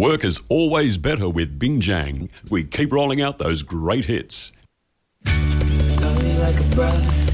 Work is always better with Bing Jang. We keep rolling out those great hits. Love me like a brother.